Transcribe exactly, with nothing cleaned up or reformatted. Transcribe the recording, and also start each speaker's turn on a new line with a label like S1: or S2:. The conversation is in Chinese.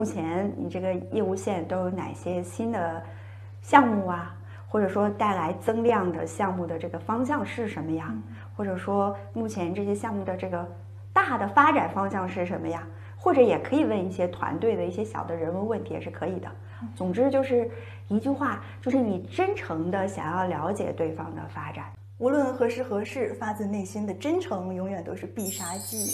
S1: 目前你这个业务线都有哪些新的项目啊？或者说带来增量的项目的这个方向是什么呀？嗯、或者说目前这些项目的这个大的发展方向是什么呀？或者也可以问一些团队的一些小的人文问题也是可以的。总之就是一句话，就是你真诚的想要了解对方的发展，
S2: 无论何时何事，发自内心的真诚永远都是必杀技。